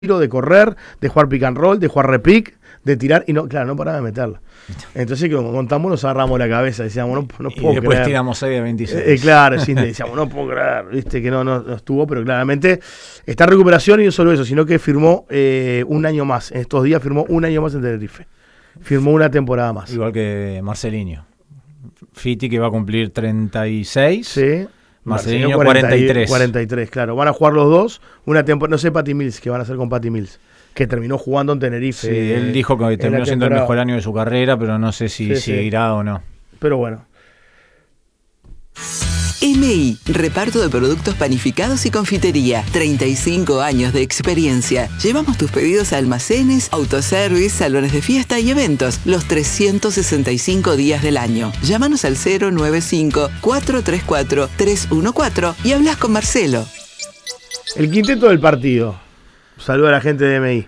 tiro, de correr, de jugar pick and roll, de jugar repick, de tirar, y no, claro, no paraba de meterla. Entonces, como contamos, nos agarramos la cabeza, decíamos, no puedo creer. Y después tiramos 6 de 26. Claro, sí, decíamos, no puedo creer, viste, que no estuvo, pero claramente está en recuperación y no solo eso, sino que firmó un año más. En estos días firmó un año más en Tenerife. Firmó una temporada más. Igual que Marcelinho. Fiti, que va a cumplir 36. Sí. Marcelinho 43. 43, claro. Van a jugar los dos una temporada, no sé Patty Mills, qué van a hacer con Patty Mills, que terminó jugando en Tenerife. Sí, él dijo que terminó siendo el mejor año de su carrera, pero no sé si seguirá o no. Pero bueno. MI, reparto de productos panificados y confitería. 35 años de experiencia. Llevamos tus pedidos a almacenes, autoservice, salones de fiesta y eventos los 365 días del año. Llámanos al 095-434-314 y hablas con Marcelo. El quinteto del partido. Saluda a la gente de MI.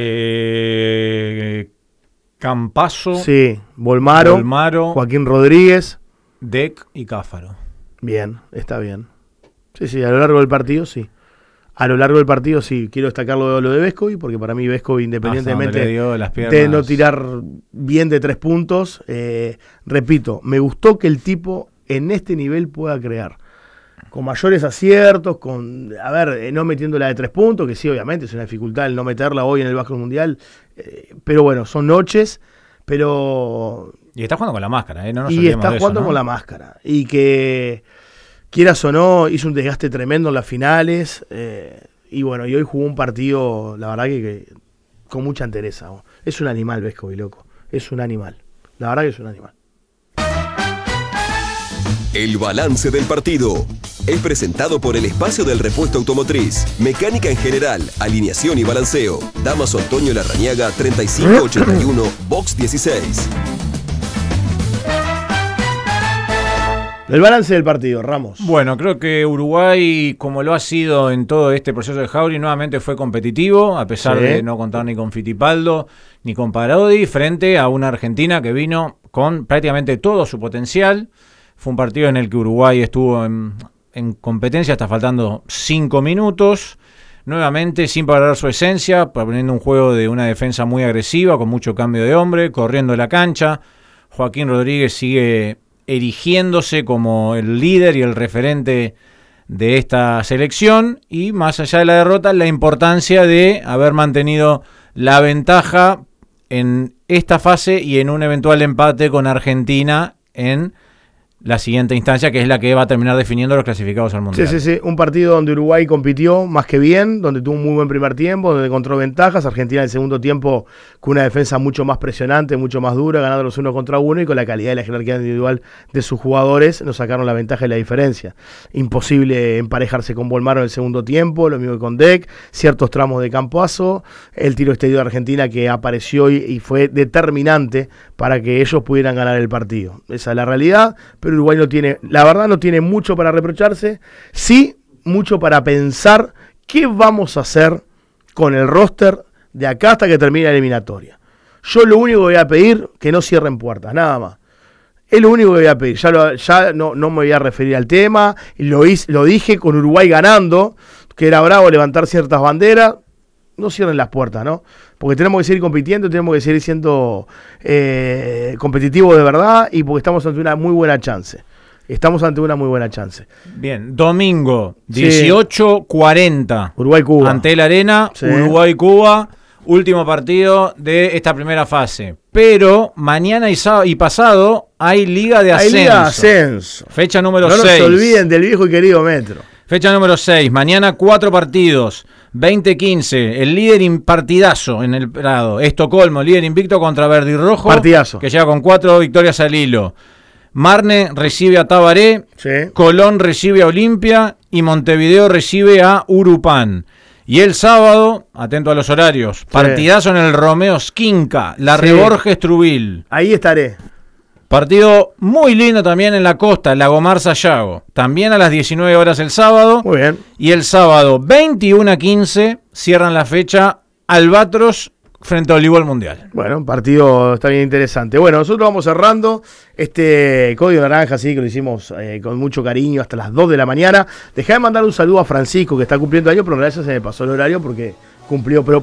Campazo. Sí, Bolmaro, Joaquín Rodríguez, Dec y Cáfaro. Bien, está bien. Sí, a lo largo del partido, sí. A lo largo del partido, sí. Quiero destacar lo de Vescovi, porque para mí Vescovi, independientemente de no tirar bien de 3 puntos, repito, me gustó que el tipo en este nivel pueda crear. Con mayores aciertos, no metiéndola de 3 puntos, que sí, obviamente, es una dificultad el no meterla hoy en el básquet mundial. Pero bueno, son noches, pero... Y está jugando con la máscara, ¿no? Y está jugando con la máscara. Y que, quieras o no, hizo un desgaste tremendo en las finales. Y bueno, y hoy jugó un partido, la verdad que con mucha entereza. Es un animal, Vescovi, loco. Es un animal. La verdad que es un animal. El balance del partido es presentado por el Espacio del Repuesto Automotriz, mecánica en general, alineación y balanceo. Damaso Antonio Larrañaga 3581, box 16. El balance del partido, Ramos. Bueno, creo que Uruguay, como lo ha sido en todo este proceso de Jauri, nuevamente fue competitivo, a pesar de no contar ni con Fittipaldo ni con Parodi, frente a una Argentina que vino con prácticamente todo su potencial. Fue un partido en el que Uruguay estuvo en competencia hasta faltando 5 minutos. Nuevamente, sin perder su esencia, proponiendo un juego de una defensa muy agresiva, con mucho cambio de hombre, corriendo la cancha. Joaquín Rodríguez sigue erigiéndose como el líder y el referente de esta selección. Y más allá de la derrota, la importancia de haber mantenido la ventaja en esta fase y en un eventual empate con Argentina en la siguiente instancia, que es la que va a terminar definiendo los clasificados al Mundial. Sí. Un partido donde Uruguay compitió más que bien, donde tuvo un muy buen primer tiempo, donde encontró ventajas. Argentina en el segundo tiempo con una defensa mucho más presionante, mucho más dura, ganando los 1 contra 1 y con la calidad y la jerarquía individual de sus jugadores nos sacaron la ventaja y la diferencia. Imposible emparejarse con Bolmaro en el segundo tiempo, lo mismo que con Dec, ciertos tramos de Campoazo, el tiro exterior de Argentina que apareció y fue determinante para que ellos pudieran ganar el partido. Esa es la realidad, pero Uruguay no tiene mucho para reprocharse, sí mucho para pensar qué vamos a hacer con el roster de acá hasta que termine la eliminatoria. Yo lo único que voy a pedir, que no cierren puertas, nada más. Es lo único que voy a pedir, ya no me voy a referir al tema, lo dije con Uruguay ganando, que era bravo levantar ciertas banderas. No cierren las puertas, ¿no? Porque tenemos que seguir compitiendo, tenemos que seguir siendo competitivos de verdad y porque estamos ante una muy buena chance. Bien, domingo, 18:40. Uruguay-Cuba. Ante la Arena, sí. Uruguay-Cuba, último partido de esta primera fase. Pero mañana y pasado hay Liga de Ascenso. Fecha número 6. No se olviden del viejo y querido Metro. Fecha número 6, mañana 4 partidos, 20-15, el líder partidazo en el Prado, Estocolmo, líder invicto contra Verde y Rojo, partidazo, que llega con 4 victorias al hilo. Marne recibe a Tabaré, sí. Colón recibe a Olimpia y Montevideo recibe a Urupán. Y el sábado, atento a los horarios, sí. Partidazo en el Romeo Skinka, la Reborges Trubil. Ahí estaré. Partido muy lindo también en la costa, Lagomar Sayago. También a las 19 horas el sábado. Muy bien. Y el sábado 21-15 cierran la fecha Albatros frente a Voleibol Mundial. Bueno, un partido está bien interesante. Bueno, nosotros vamos cerrando este Código Naranja, sí, que lo hicimos con mucho cariño hasta las 2 de la mañana. Dejá de mandar un saludo a Francisco, que está cumpliendo años, pero en realidad se me pasó el horario porque cumplió, pero